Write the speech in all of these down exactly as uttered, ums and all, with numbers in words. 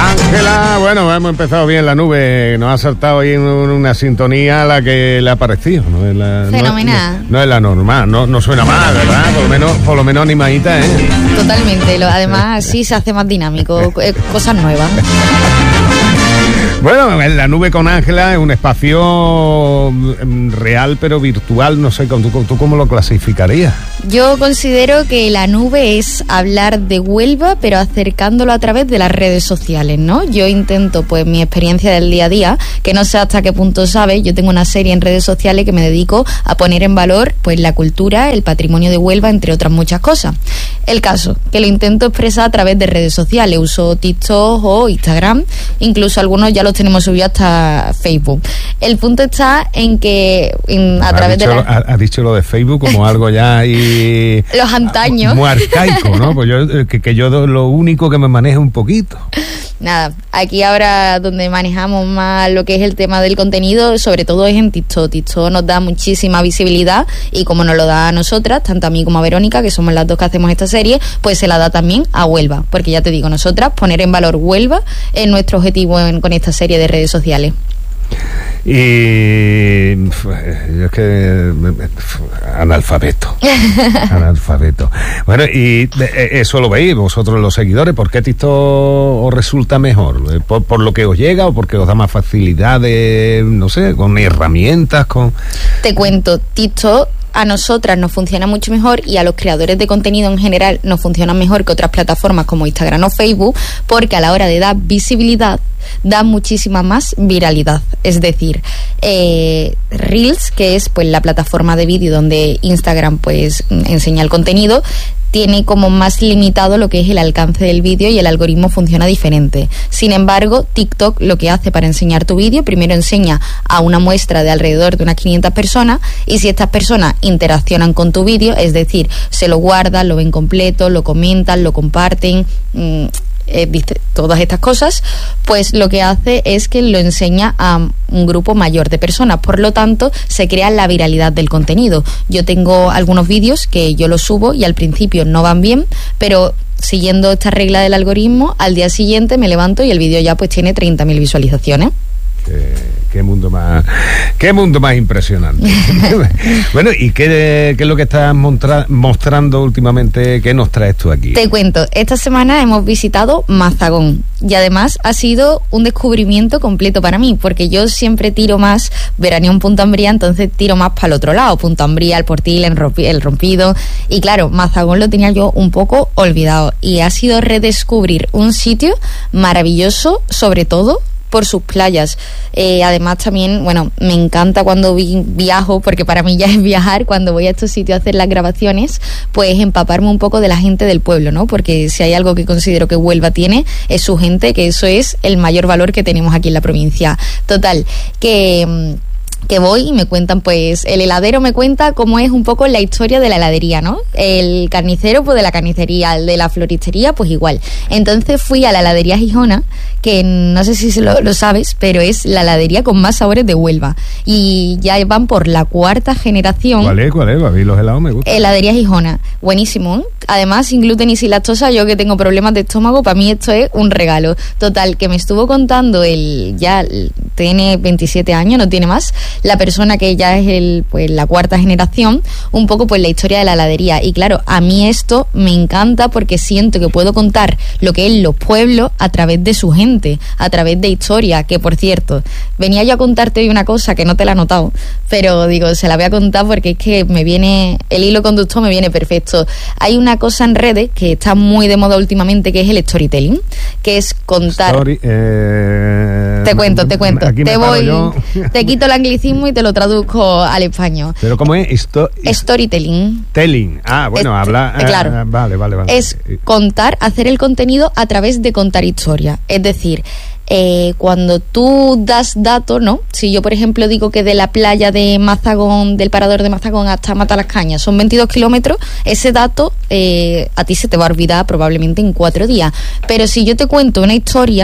Ángela, bueno, hemos empezado bien la nube, nos ha saltado ahí una sintonía a la que le ha parecido. No es la, Fenomenal. No, no es la normal, no, no suena mal, ¿verdad? Por lo menos, por lo menos animadita, ¿eh? Totalmente, lo, además sí se hace más dinámico, cosas nuevas. Bueno, en la nube con Ángela es un espacio real pero virtual, no sé, ¿tú, tú cómo lo clasificarías? Yo considero que la nube es hablar de Huelva pero acercándolo a través de las redes sociales, ¿no? Yo intento, pues, mi experiencia del día a día, que no sé hasta qué punto sabes, yo tengo una serie en redes sociales que me dedico a poner en valor, pues, la cultura, el patrimonio de Huelva, entre otras muchas cosas. El caso, que lo intento expresar a través de redes sociales, uso TikTok o Instagram, incluso algunos ya los tenemos subidos hasta Facebook. El punto está en que en, a ha través dicho, de la... ha, ha dicho lo de Facebook como algo ya ahí... los antaños. Muy arcaico, ¿no? Pues yo, que, que yo lo único que me manejo un poquito. Nada, aquí ahora donde manejamos más lo que es el tema del contenido, sobre todo es en TikTok. TikTok nos da muchísima visibilidad y como nos lo da a nosotras, tanto a mí como a Verónica, que somos las dos que hacemos esta serie, pues se la da también a Huelva, porque ya te digo, nosotras poner en valor Huelva es nuestro objetivo en, con esta serie de redes sociales. Y yo es que analfabeto analfabeto bueno, y eso lo veis vosotros los seguidores. ¿Por qué TikTok os resulta mejor? ¿Por, por lo que os llega o porque os da más facilidades, no sé, con herramientas? con Te cuento, TikTok a nosotras nos funciona mucho mejor y a los creadores de contenido en general nos funciona mejor que otras plataformas como Instagram o Facebook, porque a la hora de dar visibilidad da muchísima más viralidad. Es decir, eh, Reels, que es, pues, la plataforma de vídeo donde Instagram, pues, enseña el contenido, tiene como más limitado lo que es el alcance del vídeo y el algoritmo funciona diferente. Sin embargo, TikTok lo que hace para enseñar tu vídeo, primero enseña a una muestra de alrededor de unas quinientas personas, y si estas personas interaccionan con tu vídeo, es decir, se lo guardan, lo ven completo, lo comentan, lo comparten, mmm, Eh, viste, todas estas cosas, pues lo que hace es que lo enseña a un grupo mayor de personas, por lo tanto se crea la viralidad del contenido. Yo tengo algunos vídeos que yo los subo y al principio no van bien, pero siguiendo esta regla del algoritmo, al día siguiente me levanto y el vídeo ya pues tiene treinta mil visualizaciones. Qué, qué mundo más qué mundo más impresionante. Bueno, ¿y qué, qué es lo que estás montra, mostrando últimamente? ¿Qué nos traes tú aquí? Te cuento, esta semana hemos visitado Mazagón y además ha sido un descubrimiento completo para mí, porque yo siempre tiro más veraneo en Punta Umbría, entonces tiro más para el otro lado, Punta Umbría, el Portil, el, rompi, el Rompido, y claro, Mazagón lo tenía yo un poco olvidado y ha sido redescubrir un sitio maravilloso, sobre todo por sus playas. Eh, además también, bueno, me encanta cuando vi, viajo, porque para mí ya es viajar, cuando voy a estos sitios a hacer las grabaciones, pues empaparme un poco de la gente del pueblo, ¿no? Porque si hay algo que considero que Huelva tiene, es su gente, que eso es el mayor valor que tenemos aquí en la provincia. Total, que... que voy y me cuentan, pues el heladero me cuenta cómo es un poco la historia de la heladería, ¿no? El carnicero, pues de la carnicería, el de la floristería, pues igual. Entonces fui a la heladería Gijona, que no sé si lo, lo sabes, pero es la heladería con más sabores de Huelva. Y ya van por la cuarta generación. ¿Cuál es? ¿Cuál es? A mí los helados me gustan. Heladería Gijona, buenísimo, ¿eh? Además, sin gluten y sin lactosa, yo que tengo problemas de estómago, para mí esto es un regalo. Total, que me estuvo contando el, ya tiene veintisiete años, no tiene más, la persona que ya es el, pues, la cuarta generación, un poco pues la historia de la heladería. Y claro, a mí esto me encanta porque siento que puedo contar lo que es los pueblos a través de su gente, a través de historia, que por cierto, venía yo a contarte hoy una cosa que no te la he notado, pero digo, se la voy a contar porque es que me viene, el hilo conductor me viene perfecto. Hay una cosa en redes que está muy de moda últimamente, que es el storytelling, que es contar... Story, eh... Te cuento, te cuento. Te voy, yo. Te quito el anglicismo y te lo traduzco al español. ¿Pero cómo es? Esto, Storytelling. Telling. Ah, bueno, es, habla... Eh, claro. Eh, vale, vale, vale. Es contar, hacer el contenido a través de contar historia. Es decir... Eh, cuando tú das datos, ¿no? Si yo, por ejemplo, digo que de la playa de Mazagón, del parador de Mazagón hasta Matalascañas son veintidós kilómetros, ese dato eh, a ti se te va a olvidar probablemente en cuatro días. Pero si yo te cuento una historia,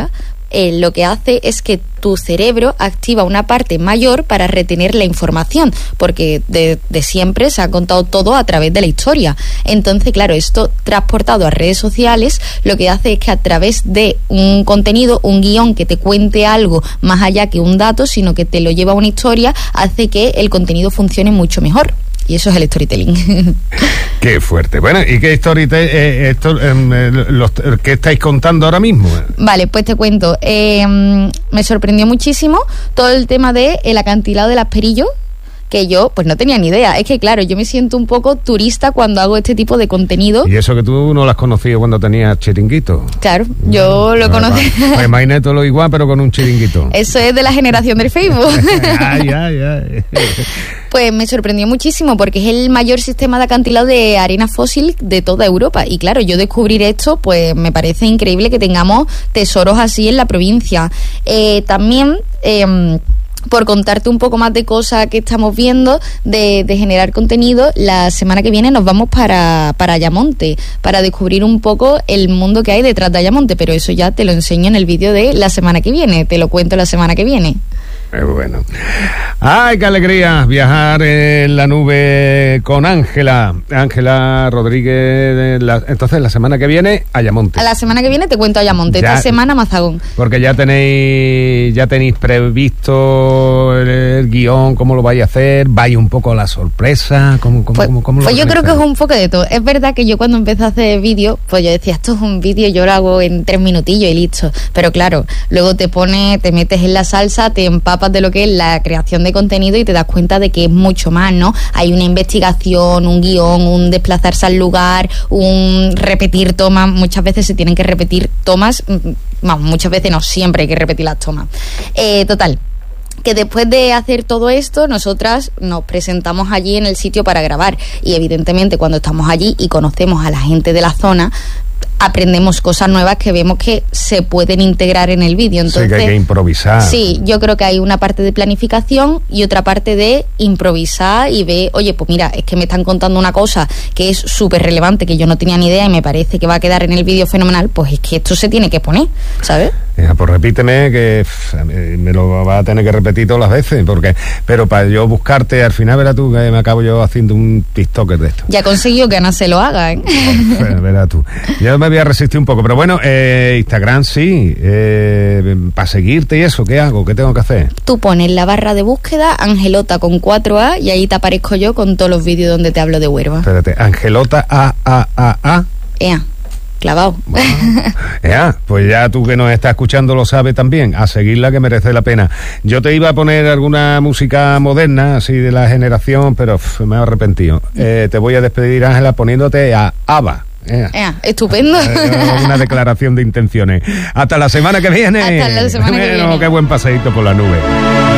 eh, lo que hace es que tu cerebro activa una parte mayor para retener la información, porque de, de siempre se ha contado todo a través de la historia. Entonces, claro, esto transportado a redes sociales, lo que hace es que a través de un contenido, un guión que te cuente algo más allá que un dato, sino que te lo lleva a una historia, hace que el contenido funcione mucho mejor. Y eso es el storytelling. Qué fuerte. Bueno, ¿y qué storytelling, eh, esto, eh, los, qué estáis contando ahora mismo? Vale, pues te cuento. Eh, me sorprendió muchísimo todo el tema de el acantilado de Las Perillos, que yo pues no tenía ni idea. Es que claro, yo me siento un poco turista cuando hago este tipo de contenido. Y eso que tú no lo has conocido cuando tenías chiringuito. Claro, yo no, lo conocí. Pues imagínate todo lo igual, pero con un chiringuito. Eso es de la generación del Facebook. Ay, ay, ay. Pues me sorprendió muchísimo porque es el mayor sistema de acantilado de arena fósil de toda Europa. Y claro, yo descubrir esto, pues me parece increíble que tengamos tesoros así en la provincia. Eh, también... Eh, por contarte un poco más de cosas que estamos viendo, de, de generar contenido, la semana que viene nos vamos para, para Ayamonte, para descubrir un poco el mundo que hay detrás de Ayamonte, pero eso ya te lo enseño en el vídeo de la semana que viene, te lo cuento la semana que viene. Eh, bueno. ¡Ay, qué alegría! Viajar en la nube con Ángela. Ángela Rodríguez. La, entonces, la semana que viene, Ayamonte. A la semana que viene te cuento Ayamonte. Ya, esta semana, Mazagón. Porque ya tenéis ya tenéis previsto el, el guión, cómo lo vais a hacer, vais un poco a la sorpresa. ¿Cómo, cómo, pues cómo, cómo pues lo yo creo que es un poco de todo. Es verdad que yo cuando empecé a hacer vídeos, pues yo decía, esto es un vídeo, yo lo hago en tres minutillos y listo. Pero claro, luego te pones, te metes en la salsa, te empapas de lo que es la creación de contenido y te das cuenta de que es mucho más, ¿no? Hay una investigación, un guión, un desplazarse al lugar, un repetir tomas. Muchas veces se tienen que repetir tomas, vamos, muchas veces no, siempre hay que repetir las tomas. Eh, total, que después de hacer todo esto, nosotras nos presentamos allí en el sitio para grabar y evidentemente cuando estamos allí y conocemos a la gente de la zona, aprendemos cosas nuevas que vemos que se pueden integrar en el vídeo. Entonces, sí, que hay que improvisar. Sí, yo creo que hay una parte de planificación y otra parte de improvisar y ver, oye, pues mira, es que me están contando una cosa que es súper relevante, que yo no tenía ni idea y me parece que va a quedar en el vídeo fenomenal, pues es que esto se tiene que poner, ¿sabes? Ya, pues repíteme, que pff, me lo va a tener que repetir todas las veces, porque pero para yo buscarte, al final verás tú que me acabo yo haciendo un TikToker de esto. Ya he conseguido que Ana se lo haga, ¿eh? Pues, verás tú. Yo me voy a resistir un poco, pero bueno, eh, Instagram sí, eh, para seguirte y eso, ¿qué hago? ¿Qué tengo que hacer? Tú pones la barra de búsqueda Angelota con cuatro A y ahí te aparezco yo con todos los vídeos donde te hablo de Huelva. Espérate, Angelota A, A, A, A. Ea. Clavado. Bueno, ya, pues ya tú que nos estás escuchando lo sabes también, a seguirla que merece la pena. Yo te iba a poner alguna música moderna, así de la generación, pero uf, me he arrepentido. Eh, te voy a despedir, Ángela, poniéndote a ABBA. Eh. Eh, estupendo. Una declaración de intenciones. Hasta la semana que viene. Hasta la semana bueno, que viene. Qué buen paseíto por la nube.